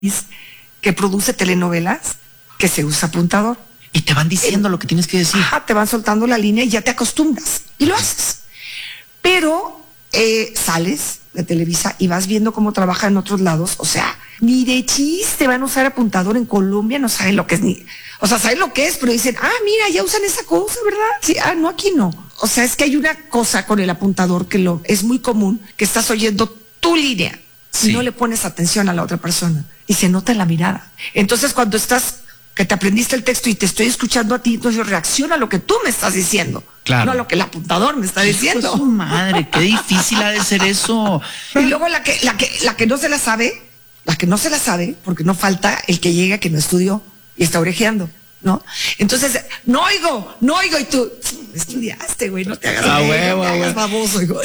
que produce telenovelas que se usa apuntador. Y te van diciendo lo que tienes que decir. Ajá, te van soltando la línea y ya te acostumbras y lo haces. Pero sales de Televisa y vas viendo cómo trabaja en otros lados. O sea, ni de chiste van a usar apuntador en Colombia, no saben lo que es ni... O sea, saben lo que es, pero dicen, mira, ya usan esa cosa, ¿verdad? Sí, no, aquí no. O sea, es que hay una cosa con el apuntador que es muy común, que estás oyendo tu línea y no le pones atención a la otra persona. Y se nota en la mirada. Entonces, cuando que te aprendiste el texto y te estoy escuchando a ti, entonces yo reacciono a lo que tú me estás diciendo. Claro. No a lo que el apuntador me está diciendo. Pues, madre, qué difícil ha de ser eso. Y luego la que no se la sabe, porque no falta el que llega que no estudió y está orejeando, ¿no? Entonces, no oigo, y tú, estudiaste, güey, no te hagas, no te hagas baboso, hijo.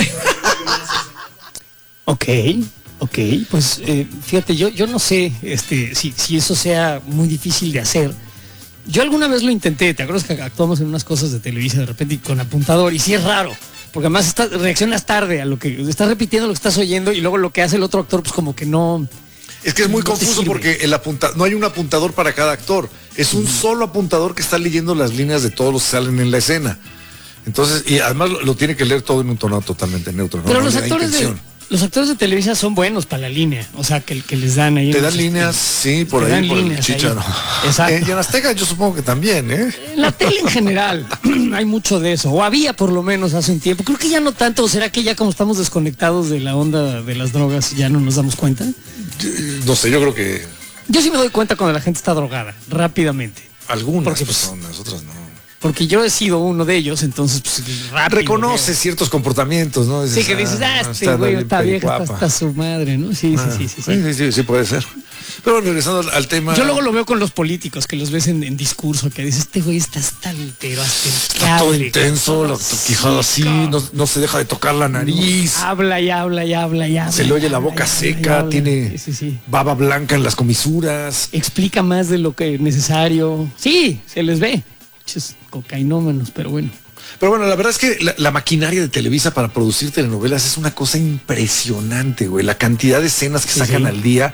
Ok, pues fíjate, yo no sé si eso sea muy difícil de hacer. Yo alguna vez lo intenté, ¿te acuerdas que actuamos en unas cosas de Televisa de repente con apuntador? Y sí es raro, porque además reaccionas tarde a lo que estás repitiendo, lo que estás oyendo, y luego lo que hace el otro actor, pues como que no... Es que es muy confuso porque no hay un apuntador para cada actor. Es un solo apuntador que está leyendo las líneas de todos los que salen en la escena. Entonces, y además lo tiene que leer todo en un tono totalmente neutro. Pero no los actores de Televisa son buenos para la línea, o sea, que les dan ahí... Te dan líneas, sí, por ahí, por el Chícharo. Exacto. Y en Azteca yo supongo que también, ¿eh? En la tele en general hay mucho de eso, o había por lo menos hace un tiempo. Creo que ya no tanto, o será que ya como estamos desconectados de la onda de las drogas ya no nos damos cuenta. No sé, yo creo que... Yo sí me doy cuenta cuando la gente está drogada, rápidamente. Algunas personas, otras no. Porque yo he sido uno de ellos, entonces pues rápido. Reconoce ciertos comportamientos, ¿no? Dices, sí, que dices, este güey está vieja, está su madre, ¿no? Sí, sí, puede ser. Pero regresando al tema... Yo luego lo veo con los políticos, que los ves en discurso, que dices, este güey está pero hasta el está todo intenso, la quijada así, no se deja de tocar la nariz. Habla y habla. Se le oye la boca seca, tiene baba blanca en las comisuras. Explica más de lo que es necesario. Sí, se les ve. Cocainómanos, pero bueno. Pero bueno, la verdad es que la maquinaria de Televisa para producir telenovelas es una cosa impresionante, güey. La cantidad de escenas que sacan al día,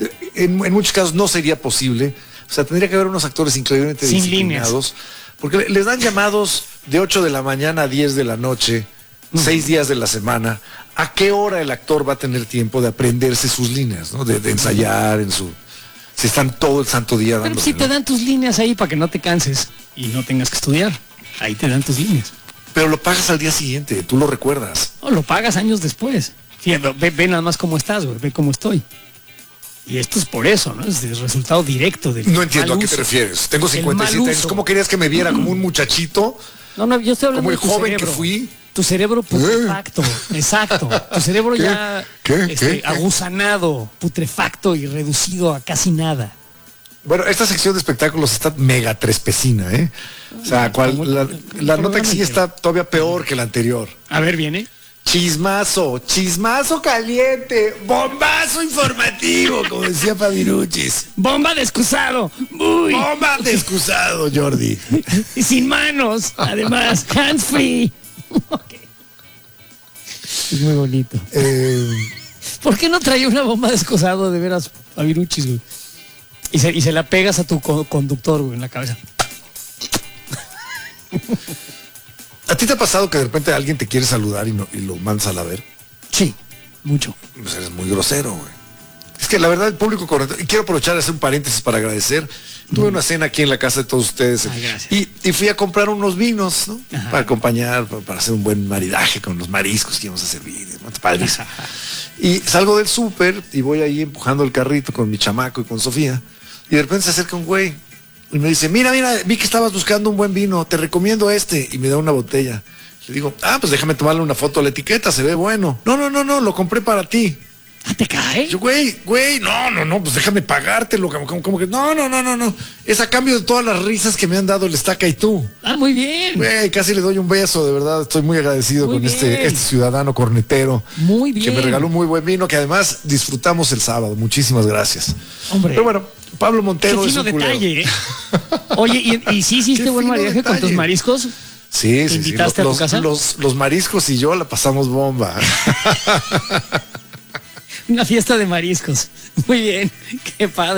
en muchos casos no sería posible. O sea, tendría que haber unos actores increíblemente disciplinados. Porque les dan llamados de 8 de la mañana a 10 de la noche, 6 días de la semana. ¿A qué hora el actor va a tener tiempo de aprenderse sus líneas, ¿no? De ensayar en su... Si están todo el santo día dando. Pero si te dan tus líneas ahí para que no te canses y no tengas que estudiar. Ahí te dan tus líneas. Pero lo pagas al día siguiente, tú lo recuerdas. No, lo pagas años después. Fíjate, ve nada más cómo estás, güey, ve cómo estoy. Y esto es por eso, ¿no? Es el resultado directo del... No entiendo a qué te refieres. Tengo 57 años. ¿Cómo querías que me viera? ¿Como un muchachito? No, yo estoy hablando como el joven que fui. Tu cerebro putrefacto, exacto. Tu cerebro ya agusanado, putrefacto y reducido a casi nada. Bueno, esta sección de espectáculos está mega trespecina, ¿eh? O sea, la nota que sigue está todavía peor que la anterior. A ver, viene. Chismazo caliente, bombazo informativo, como decía Fabiruchis. Bomba de excusado. Uy. Bomba de excusado, Jordi. Y sin manos, además, hands free. Okay. Es muy bonito. ¿Por qué no traía una bomba de excusado de veras, Fabiruchis, güey? Y se la pegas a tu conductor, güey, en la cabeza. ¿A ti te ha pasado que de repente alguien te quiere saludar y lo mandas a la ver? Sí, mucho. Pues eres muy grosero, güey. Es que la verdad el público correcto, y quiero aprovechar de hacer un paréntesis para agradecer. Tuve una cena aquí en la casa de todos ustedes. Y fui a comprar unos vinos, ¿no? Ajá. Para acompañar, para hacer un buen maridaje con los mariscos que íbamos a servir, ¿no? Padrísimo. Y salgo del súper y voy ahí empujando el carrito con mi chamaco y con Sofía. Y de repente se acerca un güey y me dice, mira, vi que estabas buscando un buen vino, te recomiendo este. Y me da una botella. Le digo, pues déjame tomarle una foto a la etiqueta, se ve bueno. No, lo compré para ti. ¿Te cae? Yo, güey, no, pues déjame pagártelo, como que, no. Es a cambio de todas las risas que me han dado el Estaca y tú. Muy bien. Güey, casi le doy un beso, de verdad, estoy muy agradecido con este ciudadano cornetero. Muy bien. Que me regaló un muy buen vino, que además disfrutamos el sábado. Muchísimas gracias. Hombre. Pero bueno, Pablo Montero qué fino detalle, ¿eh? Oye, ¿y sí hiciste buen maridaje con tus mariscos? Sí. ¿Invitaste a tu casa? Los mariscos y yo la pasamos bomba. Una fiesta de mariscos. Muy bien, qué padre.